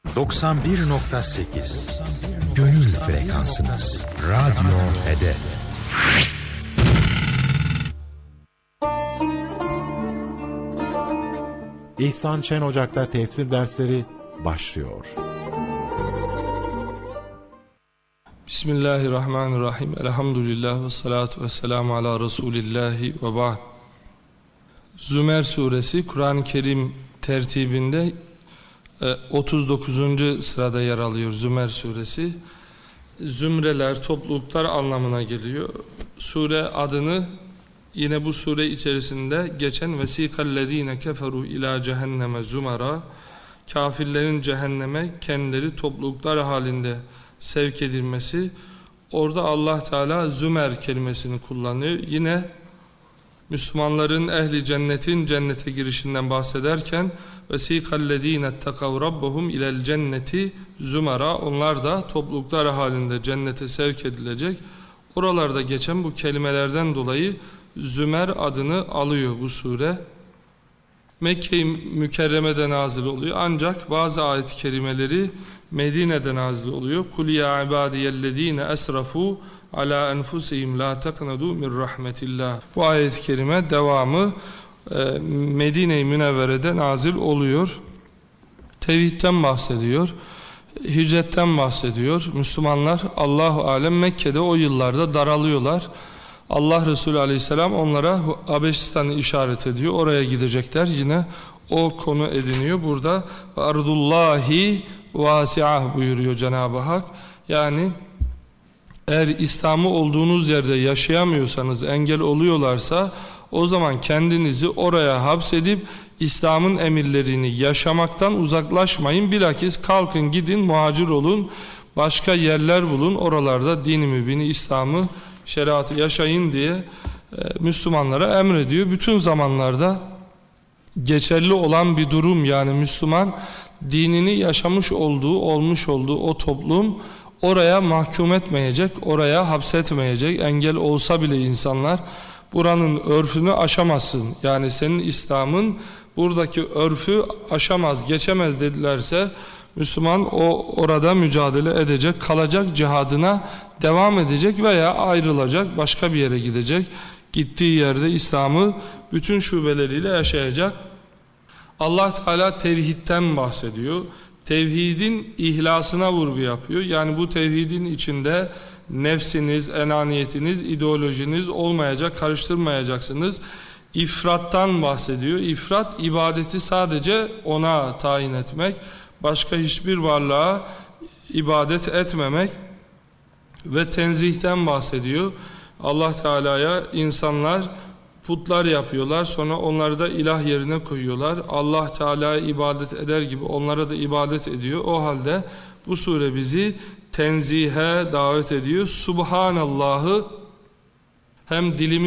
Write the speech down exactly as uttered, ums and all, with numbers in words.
doksan bir nokta sekiz Gönül frekansınız. Radyo Hedef. İhsan Şen Ocak'ta tefsir dersleri başlıyor. Bismillahirrahmanirrahim. Elhamdülillah ve salatu ve selamu ala Resulillahi ve ba'd. Zümer suresi Kur'an-ı Kerim tertibinde otuz dokuzuncu sırada yer alıyor Zümer suresi. Zümreler, topluluklar anlamına geliyor. Sure adını yine bu sure içerisinde geçen vesikallezine keferu ila cehenneme zumara, kafirlerin cehenneme kendileri topluluklar halinde sevk edilmesi, orada Allah Teala zümer kelimesini kullanıyor. Yine Müslümanların ehli cennetin cennete girişinden bahsederken vesikallezine tekav rabbuhum ilel cenneti zümara, onlar da topluluklar halinde cennete sevk edilecek. Oralarda geçen bu kelimelerden dolayı Zümer adını alıyor bu sure. Mekke-i Mükerreme'de nazil oluyor. Ancak bazı ayet-i kerimeleri Medine'de nazil oluyor. Kul ya ibadiyellezine esrafu ala enfusihim la taqnadu min rahmetillah. Bu ayet-i kerime devamı e, Medine-i Münevvere'de nazil oluyor. Tevhidden bahsediyor. Hicretten bahsediyor. Müslümanlar Allahu alem Mekke'de o yıllarda daralıyorlar. Allah Resulü Aleyhisselam onlara Habeşistan'ı işaret ediyor. Oraya gidecekler. Yine o konu ediniyor. Burada ardullahi vasi'ah buyuruyor Cenab-ı Hak. Yani eğer İslam'ı olduğunuz yerde yaşayamıyorsanız, engel oluyorlarsa, o zaman kendinizi oraya hapsedip İslam'ın emirlerini yaşamaktan uzaklaşmayın. Bilakis kalkın, gidin, muhacir olun, başka yerler bulun, oralarda din-i mübini, İslam'ı, şeriatı yaşayın diye e, Müslümanlara emrediyor. Bütün zamanlarda geçerli olan bir durum. Yani Müslüman dinini yaşamış olduğu, olmuş olduğu o toplum oraya mahkum etmeyecek, oraya hapsetmeyecek. Engel olsa bile insanlar buranın örfünü aşamazsın. Yani senin İslam'ın buradaki örfü aşamaz, geçemez dedilerse Müslüman o orada mücadele edecek, kalacak, cihadına devam edecek veya ayrılacak, başka bir yere gidecek. Gittiği yerde İslam'ı bütün şubeleriyle yaşayacak. Allah Teala tevhidten bahsediyor. Tevhidin ihlasına vurgu yapıyor. Yani bu tevhidin içinde nefsiniz, enaniyetiniz, ideolojiniz olmayacak, karıştırmayacaksınız. İfrattan bahsediyor. İfrat, ibadeti sadece ona tayin etmek, başka hiçbir varlığa ibadet etmemek. Ve tenzihten bahsediyor. Allah Teala'ya insanlar putlar yapıyorlar, sonra onları da ilah yerine koyuyorlar. Allah Teala'ya ibadet eder gibi onlara da ibadet ediyor. O halde bu sure bizi tenzihe davet ediyor. Subhanallah'ı hem dilimiz